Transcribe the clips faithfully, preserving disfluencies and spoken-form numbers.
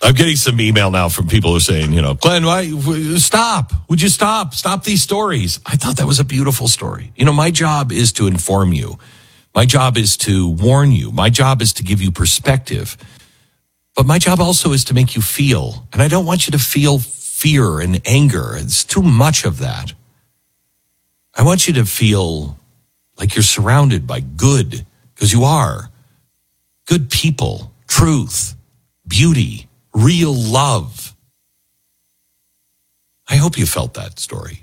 I'm getting some email now from people who are saying, you know, Glenn, why, stop. Would you stop? Stop these stories. I thought that was a beautiful story. You know, my job is to inform you. My job is to warn you. My job is to give you perspective. But my job also is to make you feel. And I don't want you to feel fear and anger. It's too much of that. I want you to feel like you're surrounded by good, because you are. Good people, truth, beauty, real love. I hope you felt that story.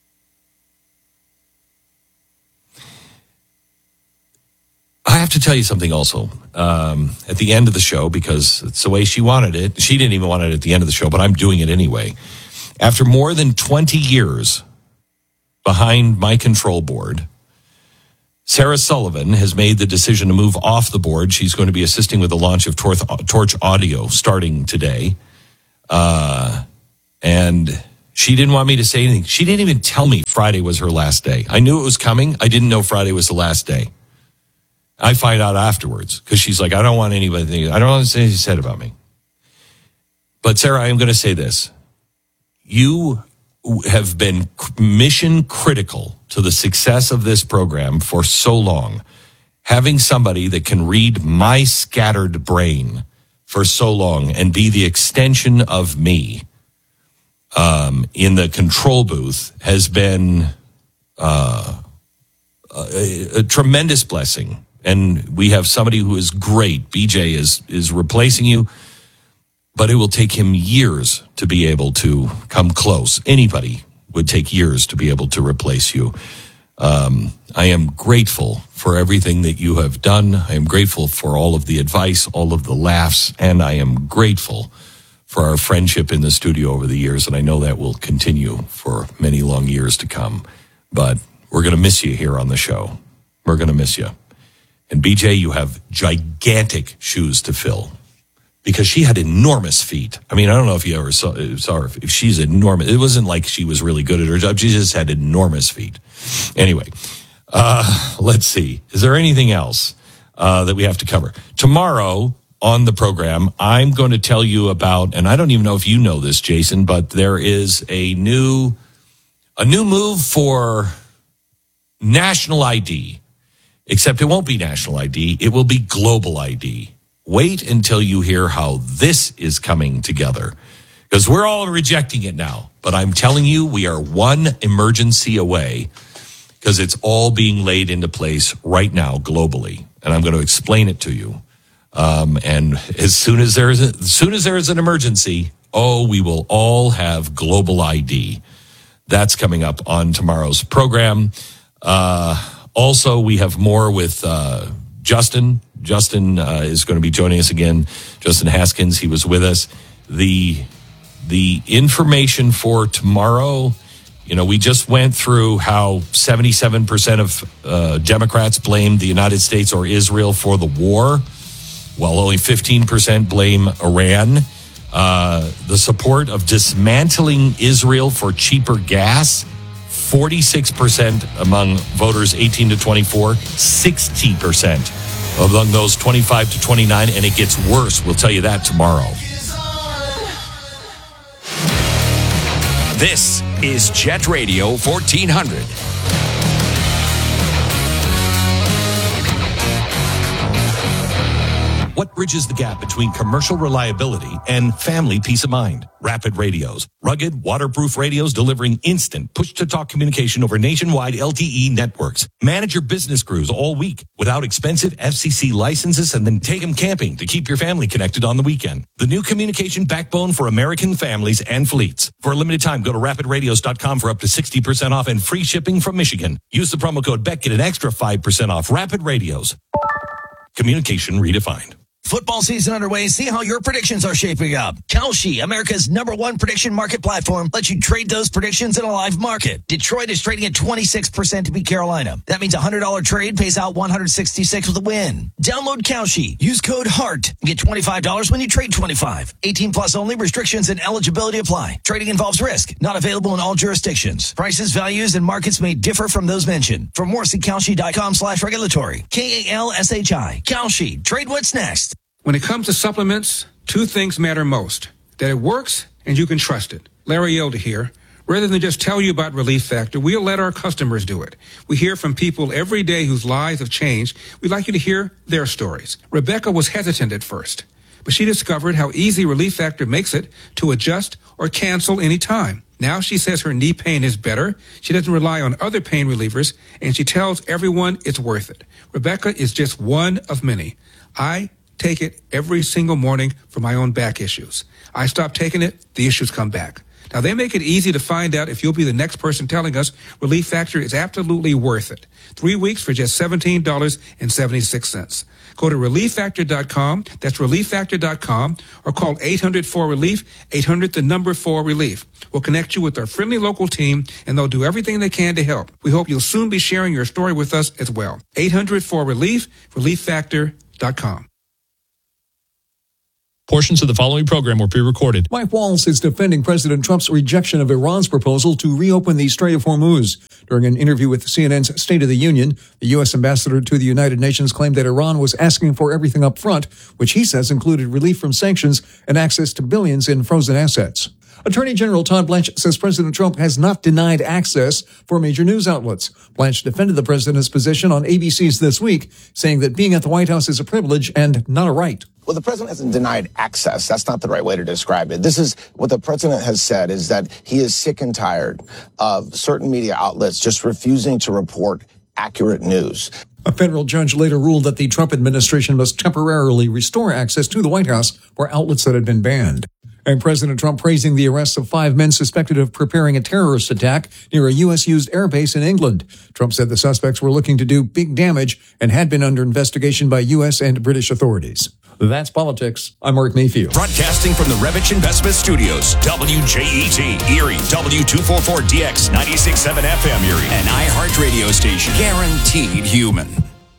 I have to tell you something also. Um, at the end of the show, because it's the way she wanted it. She didn't even want it at the end of the show, but I'm doing it anyway. After more than twenty years behind my control board, Sarah Sullivan has made the decision to move off the board. She's going to be assisting with the launch of Torch, Torch Audio starting today. Uh, and she didn't want me to say anything. She didn't even tell me Friday was her last day. I knew it was coming. I didn't know Friday was the last day. I find out afterwards because she's like, I don't want anybody to think, I don't want to say anything said about me. But Sarah, I am going to say this. You have been mission critical to the success of this program for so long. Having somebody that can read my scattered brain for so long and be the extension of me um, in the control booth has been uh, a, a tremendous blessing. And we have somebody who is great. B J is is replacing you. But it will take him years to be able to come close. Anybody would take years to be able to replace you. Um, I am grateful for everything that you have done. I am grateful for all of the advice, all of the laughs, and I am grateful for our friendship in the studio over the years. And I know that will continue for many long years to come. But we're going to miss you here on the show. We're going to miss you. And B J, you have gigantic shoes to fill. Because she had enormous feet. I mean, I don't know if you ever saw, saw her. If she's enormous. It wasn't like she was really good at her job. She just had enormous feet. Anyway, uh, let's see. Is there anything else uh, that we have to cover? Tomorrow on the program, I'm going to tell you about, and I don't even know if you know this, Jason, but there is a new, a new move for national I D. Except it won't be national I D. It will be global I D. Wait until you hear how this is coming together. Because we're all rejecting it now. But I'm telling you, we are one emergency away. Because it's all being laid into place right now globally. And I'm going to explain it to you. Um, and as soon as there is a, as soon as there is an emergency, oh, we will all have global I D. That's coming up on tomorrow's program. Uh, also, we have more with uh, Justin. Justin uh, is going to be joining us again. Justin Haskins, he was with us. The the information for tomorrow, you know, we just went through how seventy-seven percent of uh, Democrats blame the United States or Israel for the war, while only fifteen percent blame Iran. Uh, the support of dismantling Israel for cheaper gas, forty-six percent among voters eighteen to twenty-four, sixty percent among those twenty-five to twenty-nine, and it gets worse. We'll tell you that tomorrow. This is Jet Radio fourteen hundred. What bridges the gap between commercial reliability and family peace of mind? Rapid Radios. Rugged, waterproof radios delivering instant push-to-talk communication over nationwide L T E networks. Manage your business crews all week without expensive F C C licenses, and then take them camping to keep your family connected on the weekend. The new communication backbone for American families and fleets. For a limited time, go to rapid radios dot com for up to sixty percent off and free shipping from Michigan. Use the promo code B E C K, get an extra five percent off. Rapid Radios. Communication redefined. Football season underway. See how your predictions are shaping up. Kalshi, America's number one prediction market platform, lets you trade those predictions in a live market. Detroit is trading at twenty-six percent to beat Carolina. That means a one hundred dollars trade pays out one hundred sixty-six with a win. Download Kalshi. Use code HEART and get twenty-five dollars when you trade twenty-five. eighteen plus only. Restrictions and eligibility apply. Trading involves risk. Not available in all jurisdictions. Prices, values, and markets may differ from those mentioned. For more, see Kalshi.com slash regulatory. K A L S H I. Kalshi. Trade what's next. When it comes to supplements, Two things matter most: that it works and you can trust it. Larry Elder here. Rather than just tell you about Relief Factor, we'll let our customers do it. We hear from people every day whose lives have changed. We'd like you to hear their stories. Rebecca was hesitant at first, but she discovered how easy Relief Factor makes it to adjust or cancel any time. Now she says her knee pain is better. She doesn't rely on other pain relievers, and she tells everyone it's worth it. Rebecca is just one of many. I take it every single morning for my own back issues. I stop taking it, the issues come back. Now, they make it easy to find out if you'll be the next person telling us Relief Factor is absolutely worth it. Three weeks for just seventeen dollars and seventy-six cents. Go to relief factor dot com. That's relief factor dot com. Or call eight hundred four relief, eight hundred the number four relief. We'll connect you with our friendly local team, and they'll do everything they can to help. We hope you'll soon be sharing your story with us as well. eight hundred four relief, relief factor dot com. Portions of the following program were pre-recorded. Mike Waltz is defending President Trump's rejection of Iran's proposal to reopen the Strait of Hormuz. During an interview with C N N's State of the Union, the U S ambassador to the United Nations claimed that Iran was asking for everything up front, which he says included relief from sanctions and access to billions in frozen assets. Attorney General Todd Blanche says President Trump has not denied access for major news outlets. Blanche defended the president's position on A B C's This Week, saying that being at the White House is a privilege and not a right. Well, the president hasn't denied access. That's not the right way to describe it. This is what the president has said, is that he is sick and tired of certain media outlets just refusing to report accurate news. A federal judge later ruled that the Trump administration must temporarily restore access to the White House for outlets that had been banned. And President Trump praising the arrest of five men suspected of preparing a terrorist attack near a U S-used airbase in England. Trump said the suspects were looking to do big damage and had been under investigation by U S and British authorities. That's politics. I'm Mark Mayfield. Broadcasting from the Revich Investment Studios, W J E T, Erie, W two forty-four D X, ninety-six point seven F M Erie, an iHeart radio station, guaranteed human.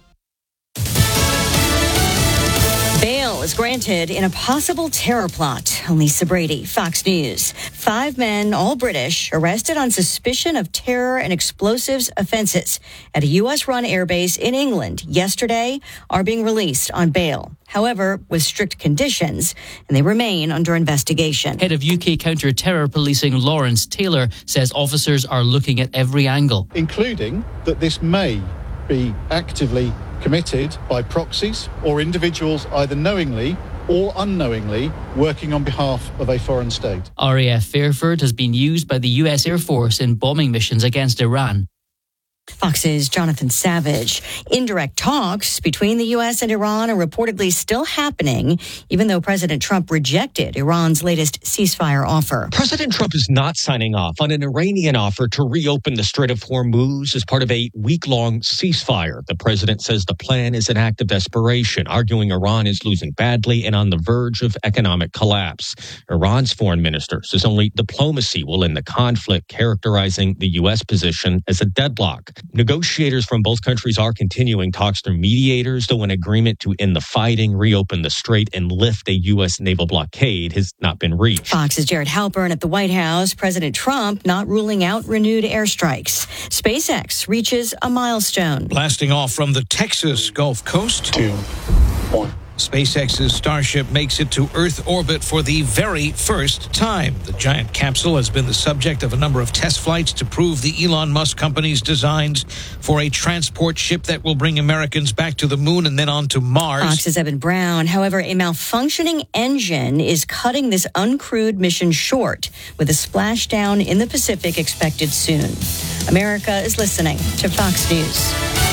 Bail is granted in a possible terror plot. Lisa Brady, Fox News. Five men, all British, arrested on suspicion of terror and explosives offenses at a U S-run airbase in England yesterday are being released on bail. However, with strict conditions, and they remain under investigation. Head of U K counter-terror policing Lawrence Taylor says officers are looking at every angle, including that this may be actively committed by proxies or individuals either knowingly or unknowingly working on behalf of a foreign state. R A F Fairford has been used by the U S Air Force in bombing missions against Iran. Fox's Jonathan Savage. Indirect talks between the U S and Iran are reportedly still happening, even though President Trump rejected Iran's latest ceasefire offer. President Trump is not signing off on an Iranian offer to reopen the Strait of Hormuz as part of a week-long ceasefire. The president says the plan is an act of desperation, arguing Iran is losing badly and on the verge of economic collapse. Iran's foreign minister says only diplomacy will end the conflict, characterizing the U S position as a deadlock. Negotiators from both countries are continuing talks through mediators, though an agreement to end the fighting, reopen the strait, and lift a U S naval blockade has not been reached. Fox's Jared Halpern at the White House. President Trump not ruling out renewed airstrikes. SpaceX reaches a milestone. Blasting off from the Texas Gulf Coast. Two, one. SpaceX's Starship makes it to Earth orbit for the very first time. The giant capsule has been the subject of a number of test flights to prove the Elon Musk company's designs for a transport ship that will bring Americans back to the moon and then on to Mars. Fox's Evan Brown. However, a malfunctioning engine is cutting this uncrewed mission short, with a splashdown in the Pacific expected soon. America is listening to Fox News.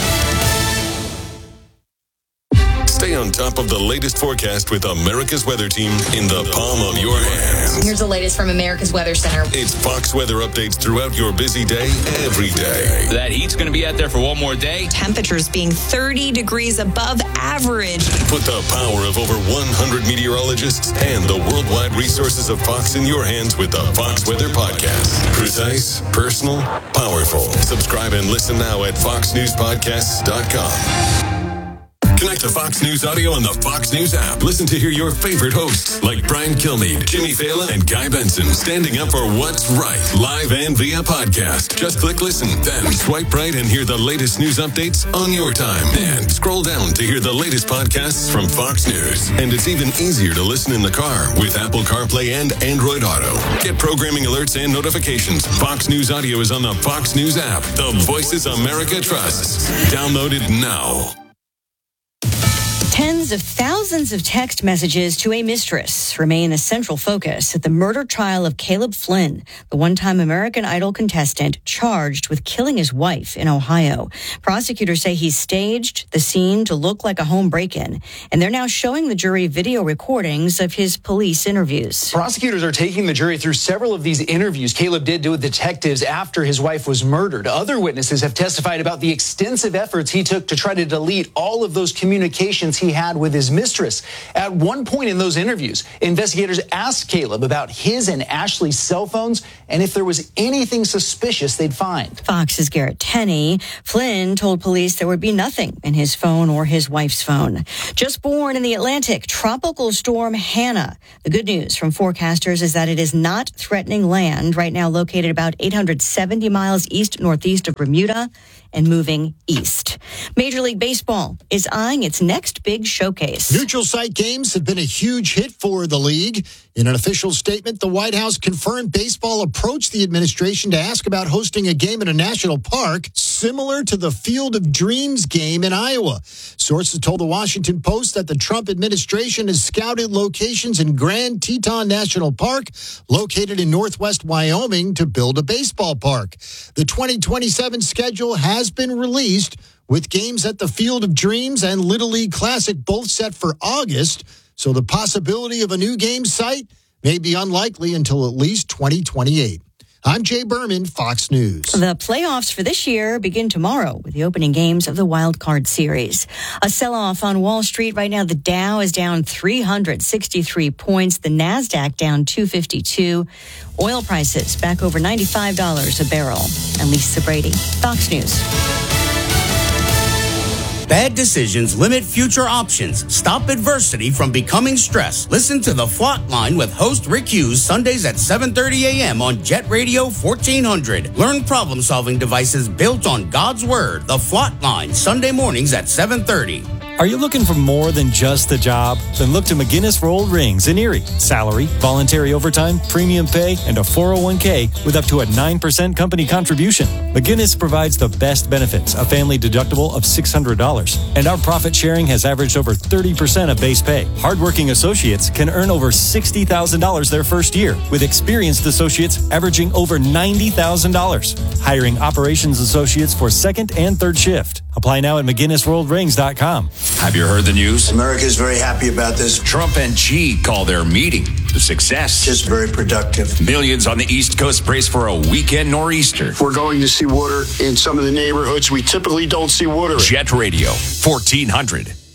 Stay on top of the latest forecast with America's Weather Team in the palm of your hands. Here's the latest from America's Weather Center. It's Fox weather updates throughout your busy day, every day. That heat's going to be out there for one more day. Temperatures being thirty degrees above average. Put the power of over one hundred meteorologists and the worldwide resources of Fox in your hands with the Fox Weather Podcast. Precise, personal, powerful. Subscribe and listen now at fox news podcasts dot com. Connect to Fox News Audio on the Fox News app. Listen to hear your favorite hosts like Brian Kilmeade, Jimmy Fallon, and Guy Benson standing up for what's right, live and via podcast. Just click listen, then swipe right and hear the latest news updates on your time. And scroll down to hear the latest podcasts from Fox News. And it's even easier to listen in the car with Apple CarPlay and Android Auto. Get programming alerts and notifications. Fox News Audio is on the Fox News app. The voices America trusts. Download it now. Tens of thousands of text messages to a mistress remain a central focus at the murder trial of Caleb Flynn, the one-time American Idol contestant charged with killing his wife in Ohio. Prosecutors say he staged the scene to look like a home break-in, and they're now showing the jury video recordings of his police interviews. Prosecutors are taking the jury through several of these interviews Caleb did with detectives after his wife was murdered. Other witnesses have testified about the extensive efforts he took to try to delete all of those communications he had with his mistress. At one point in those interviews, investigators asked Caleb about his and Ashley's cell phones and if there was anything suspicious they'd find. Fox's Garrett Tenney. Flynn told police there would be nothing in his phone or his wife's phone. Just born in the Atlantic, tropical storm Hannah. The good news from forecasters is that it is not threatening land, right now located about eight hundred seventy miles east-northeast of Bermuda and moving east. Major League Baseball is eyeing its next big showcase. Neutral site games have been a huge hit for the league. In an official statement, the White House confirmed baseball approached the administration to ask about hosting a game in a national park similar to the Field of Dreams game in Iowa. Sources told the Washington Post that the Trump administration has scouted locations in Grand Teton National Park, located in northwest Wyoming, to build a baseball park. The twenty twenty-seven schedule has been released, with games at the Field of Dreams and Little League Classic both set for August. So the possibility of a new game site may be unlikely until at least twenty twenty-eight. I'm Jay Berman, Fox News. The playoffs for this year begin tomorrow with the opening games of the Wild Card Series. A sell-off on Wall Street right now. The Dow is down three hundred sixty-three points. The NASDAQ down two fifty-two. Oil prices back over ninety-five dollars a barrel. I'm Lisa Brady, Fox News. Bad decisions limit future options. Stop adversity from becoming stress. Listen to The Flot Line with host Rick Hughes Sundays at seven thirty a.m. on Jet Radio fourteen hundred. Learn problem-solving devices built on God's Word. The Flot Line, Sunday mornings at seven thirty. Are you looking for more than just a job? Then look to McGinnis Rolled Rings in Erie. Salary, voluntary overtime, premium pay, and a four oh one k with up to a nine percent company contribution. McGinnis provides the best benefits, a family deductible of six hundred dollars. And our profit sharing has averaged over thirty percent of base pay. Hardworking associates can earn over sixty thousand dollars their first year, with experienced associates averaging over ninety thousand dollars. Hiring operations associates for second and third shift. Apply now at McGinnis Rolled Rings dot com. Have you heard the news? America's very happy about this. Trump and Xi call their meeting a success. Just very productive. Millions on the East Coast brace for a weekend nor'easter. We're going to see water in some of the neighborhoods we typically don't see water in. Jet Radio, fourteen hundred.